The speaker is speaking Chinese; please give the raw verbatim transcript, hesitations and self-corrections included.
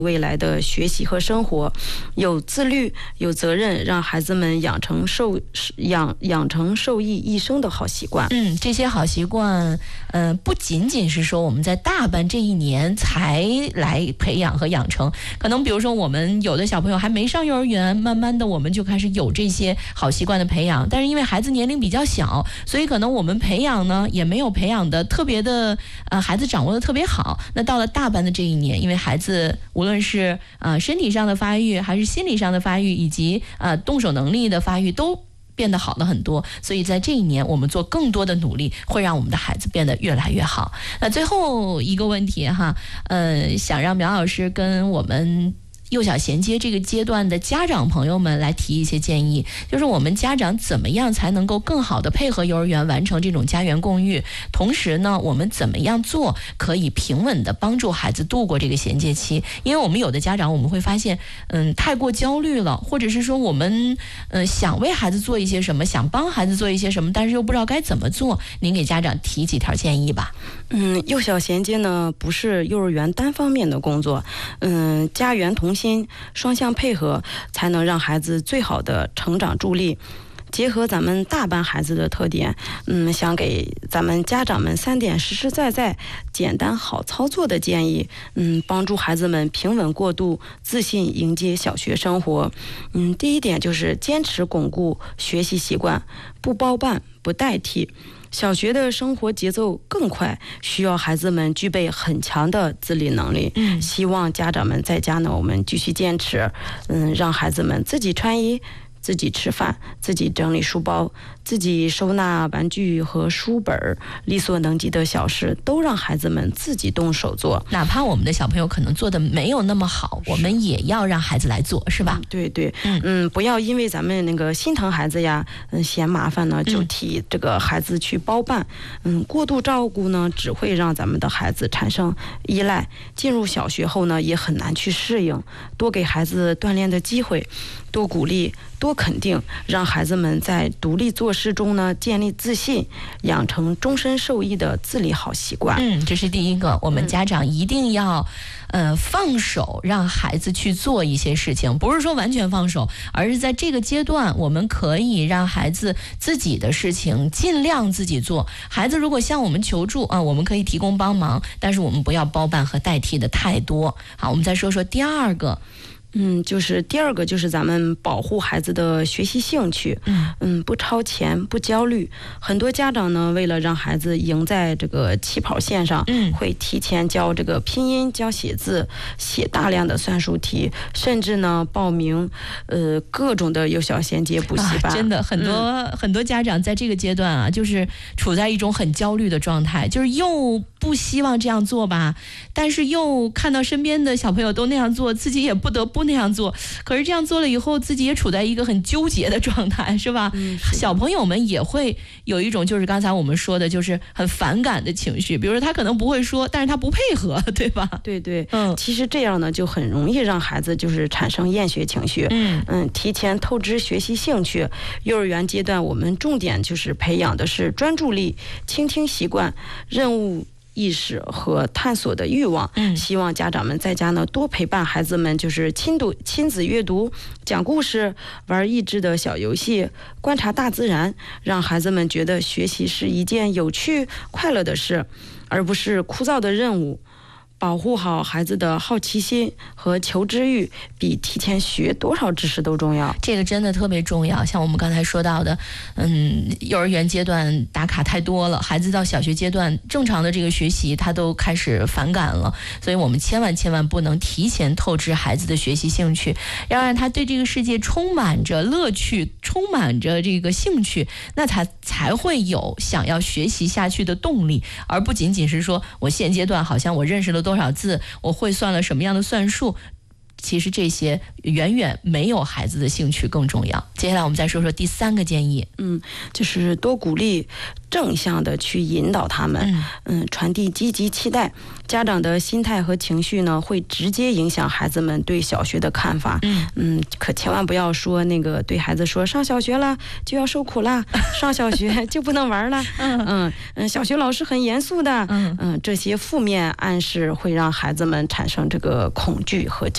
未来的学习和生活，有自律、有责任，让孩子们养成受养养成受益一生的好习惯。 嗯，这些好习惯，呃，不仅仅是说我们在大班这一年才来培养和养成，可能比如说我们有的小朋友还没上幼儿园，慢慢的我们就开始有这些好习惯的培养，但是因为孩子年龄比较小，所以可能我们培养呢也没有培养的特别的，呃，孩子掌握的特别好。那到了大班的这一年，因为孩子无论无论是呃身体上的发育，还是心理上的发育，以及呃动手能力的发育，都变得好了很多。所以在这一年，我们做更多的努力，会让我们的孩子变得越来越好。那最后一个问题哈，呃，想让苗老师跟我们幼小衔接这个阶段的家长朋友们来提一些建议，就是我们家长怎么样才能够更好的配合幼儿园完成这种家园共育，同时呢，我们怎么样做可以平稳的帮助孩子度过这个衔接期。因为我们有的家长我们会发现嗯，太过焦虑了，或者是说我们嗯想为孩子做一些什么，想帮孩子做一些什么，但是又不知道该怎么做，您给家长提几条建议吧。 嗯，幼小衔接呢不是幼儿园单方面的工作，嗯，家园同心，双向配合，才能让孩子最好的成长助力。结合咱们大班孩子的特点，嗯，想给咱们家长们三点实实在在、简单好操作的建议，嗯，帮助孩子们平稳过渡，自信迎接小学生活。嗯，第一点就是坚持巩固学习习惯，不包办，不代替。小学的生活节奏更快，需要孩子们具备很强的自理能力。嗯，希望家长们在家呢，我们继续坚持，嗯，让孩子们自己穿衣，自己吃饭，自己整理书包，自己收纳玩具和书本，力所能及的小事都让孩子们自己动手做。 哪怕我们的小朋友可能做的没有那么好，我们也要让孩子来做，是吧？ 嗯、对对，嗯嗯，不要因为咱们那个心疼孩子呀，嗯，嫌麻烦呢，就替这个孩子去包办。嗯，过度照顾呢，只会让咱们的孩子产生依赖，进入小学后呢，也很难去适应。多给孩子锻炼的机会，多鼓励，多肯定，让孩子们在独立做事中呢建立自信，养成终身受益的自理好习惯。 嗯，这是第一个，我们家长一定要呃放手，让孩子去做一些事情，不是说完全放手，而是在这个阶段，我们可以让孩子自己的事情尽量自己做。孩子如果向我们求助啊，我们可以提供帮忙，但是我们不要包办和代替的太多。好，我们再说说第二个。 嗯，就是第二个就是咱们保护孩子的学习兴趣，嗯嗯，不超前，不焦虑。很多家长呢，为了让孩子赢在这个起跑线上，嗯，会提前教这个拼音、教写字，写大量的算术题，甚至呢报名呃各种的幼小衔接补习班。 啊、真的很多、嗯、很多家长在这个阶段啊，就是处在一种很焦虑的状态，就是又不希望这样做吧，但是又看到身边的小朋友都那样做，自己也不得不那样做，可是这样做了以后，自己也处在一个很纠结的状态，是吧？嗯、是小朋友们也会有一种就是刚才我们说的，就是很反感的情绪，比如说他可能不会说，但是他不配合，对吧？ 对对，嗯，其实这样呢，就很容易让孩子就是产生厌学情绪，嗯嗯，提前透支学习兴趣。幼儿园阶段，我们重点就是培养的是专注力、倾听习惯、任务意识和探索的欲望。嗯，希望家长们在家呢多陪伴孩子们，就是亲读亲子阅读、讲故事、玩益智的小游戏、观察大自然，让孩子们觉得学习是一件有趣快乐的事，而不是枯燥的任务。保护好孩子的好奇心和求知欲，比提前学多少知识都重要。 这个真的特别重要。像我们刚才说到的，嗯，幼儿园阶段打卡太多了，孩子到小学阶段正常的这个学习他都开始反感了，所以我们千万千万不能提前透支孩子的学习兴趣，要让他对这个世界充满着乐趣，充满着这个兴趣，那他才会有想要学习下去的动力，而不仅仅是说我现阶段好像我认识了多少字，我会算了什么样的算术，其实这些远远没有孩子的兴趣更重要。接下来我们再说说第三个建议， 嗯，就是多鼓励，正向的去引导他们，嗯，嗯传递积极期待。家长的心态和情绪呢，会直接影响孩子们对小学的看法。嗯嗯，可千万不要说那个对孩子说上小学了就要受苦啦，上小学就不能玩了。嗯嗯，小学老师很严肃的。嗯嗯，这些负面暗示会让孩子们产生这个恐惧和